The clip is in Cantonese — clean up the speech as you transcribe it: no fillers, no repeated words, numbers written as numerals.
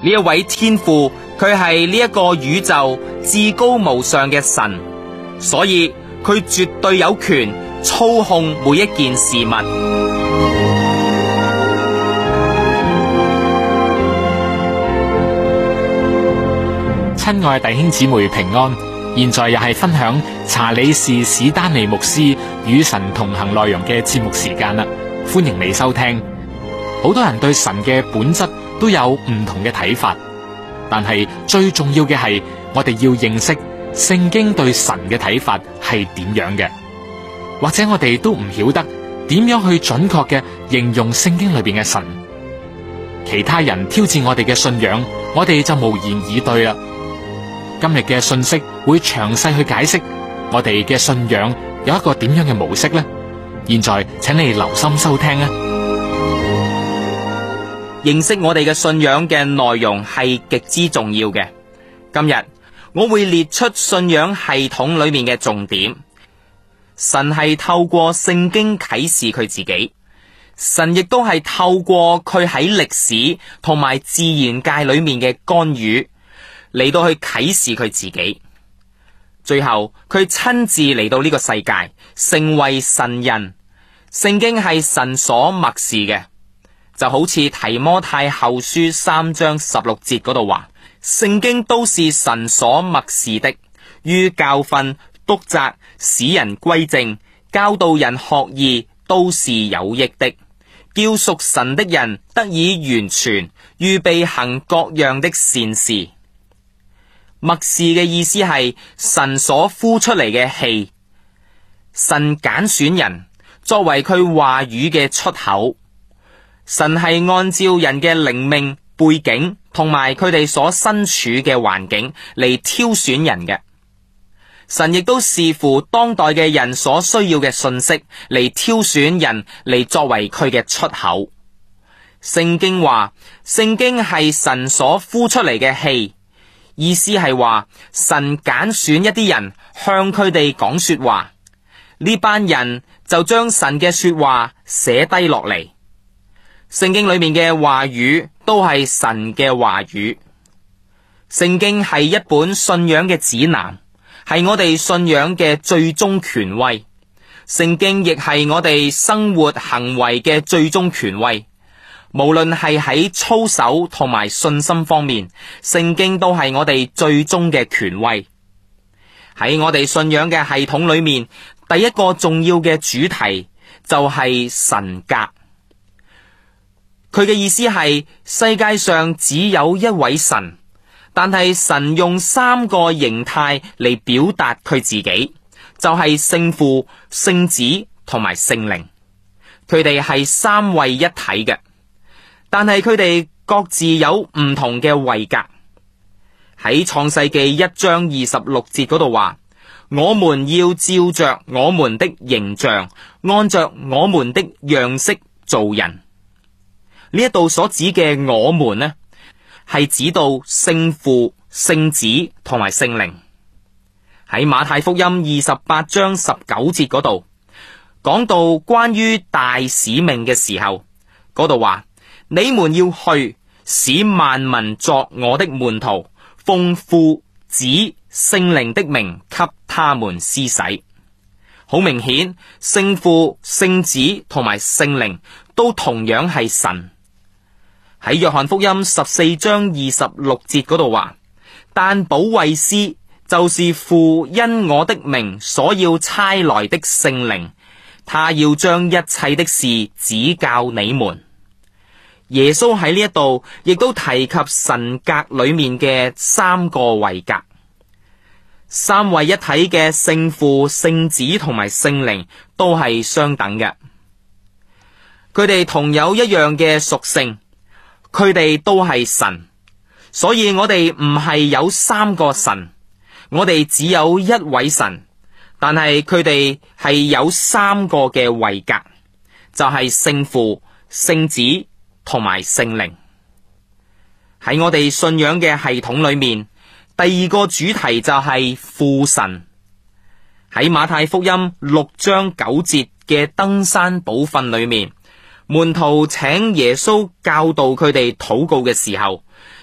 呢一位天父，佢係呢一個宇宙至高無上嘅神，所以佢絕對有權操控每一件事物。 親愛弟兄姊妹平安，現在又係分享查理士史丹利牧師與神同行內容嘅節目時間啦，歡迎你收聽。好多人對神嘅本質都有唔同嘅睇法，但係最重要嘅係我哋要認識聖經對神嘅睇法係點樣嘅，或者我哋都唔曉得點樣去準確嘅形容聖經裏邊嘅神。其他人挑戰我哋嘅信仰，我哋就無言以對啦。今日嘅信息會詳細去解釋我哋嘅信仰有一個點樣嘅模式呢？現在請你留心收聽啊！ 認識我哋嘅信仰嘅內容係極之重要嘅。今日我會列出信仰系統裏面嘅重點。神係透過聖經啟示佢自己，神亦都係透過佢喺歷史同埋自然界裏面嘅干預嚟到去啟示佢自己，最後佢親自嚟到呢個世界，成為神人。聖經係神所默示嘅，就好似提摩太後書3章16節嗰度話，聖經都是神所默示的，於教訓、督責、使人歸正、教導人學義，都是有益的，叫屬神的人得以完全，預備行各樣的善事。默示嘅意思係神所呼出嚟嘅氣，神揀選人作為佢話語嘅出口。神係按照人嘅靈命、背景同埋佢哋所身處嘅環境嚟挑選人嘅。神亦都視乎當代嘅人所需要嘅信息嚟挑選人嚟作為佢嘅出口。聖經話，聖經係神所呼出嚟嘅氣，意思係話神揀選一啲人向佢哋講說話，呢班人就將神嘅說話寫低落嚟。聖經裏面嘅話語都係神嘅話語。聖經係一本信仰嘅指南，係我哋信仰嘅最終權威。聖經亦係我哋生活行為嘅最終權威。無論係喺操守同埋信心方面，聖經都係我哋最終嘅權威。喺我哋信仰嘅系統裏面，第一個重要嘅主題就係神格。佢嘅意思係世界上只有一位神，但係神用3個形態嚟表達佢自己，就係聖父、聖子同埋聖靈。佢哋係3位一體嘅。但係佢哋各自有唔同嘅位格。喺創世記1章26節嗰度話，我們要照着我們的形象，按着我們的樣式造人。呢一度所指嘅我們呢，係指到聖父、聖子同埋聖靈。喺馬太福音28章19節嗰度講到關於大使命嘅時候，嗰度話，你們要去，使萬民作我的門徒，奉父、子、聖靈的名給他們施洗。好明顯，聖父、聖子同埋聖靈都同樣係神。喺約翰福音14章26節嗰度話，但保惠師就是父因我的名所要差來的聖靈，他要將一切的事指教你們。耶穌喺呢一度亦都提及神格裏面嘅3個位格，3位一體嘅聖父、聖子同埋聖靈都係相等嘅，佢哋同有一樣嘅屬性，佢哋都係神，所以我哋唔係有3個神，我哋只有一位神，但係佢哋係有3個嘅位格，就係聖父、聖子同埋聖靈。喺我哋信仰嘅系統裏面，第2個主題就係父神。喺馬太福音6章9節嘅登山寶訓裏面，門徒請耶穌教導佢哋禱告嘅時候，